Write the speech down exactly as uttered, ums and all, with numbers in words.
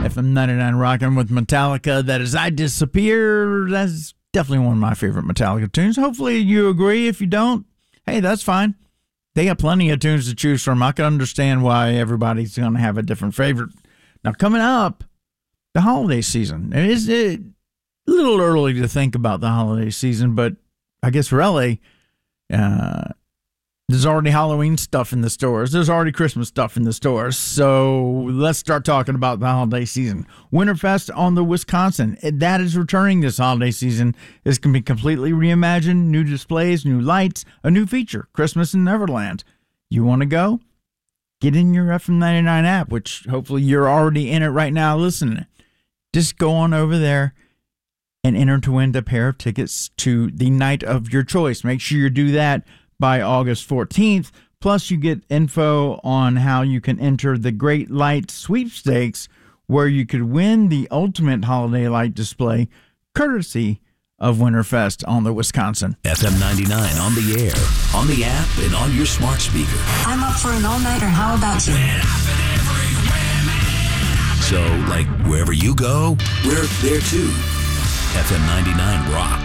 F M ninety-nine rocking with Metallica. That is I Disappear. That's definitely one of my favorite Metallica tunes. Hopefully you agree. If you don't, hey, that's fine. They got plenty of tunes to choose from. I can understand why everybody's going to have a different favorite. Now, coming up, the holiday season. It is a little early to think about the holiday season, but I guess really, uh, there's already Halloween stuff in the stores. There's already Christmas stuff in the stores. So let's start talking about the holiday season. Winterfest on the Wisconsin. That is returning this holiday season. This can be completely reimagined. New displays, new lights, a new feature. Christmas in Neverland. You want to go? Get in your F M ninety-nine app, which hopefully you're already in it right now listening. Just go on over there and enter to win a pair of tickets to the night of your choice. Make sure you do that by August fourteenth. Plus, you get info on how you can enter the Great Light Sweepstakes, where you could win the ultimate holiday light display, courtesy of Winterfest on the Wisconsin. F M ninety-nine on the air, on the app, and on your smart speaker. I'm up for an all-nighter. How about you? So, like, wherever you go, we're there too. F M ninety-nine rock.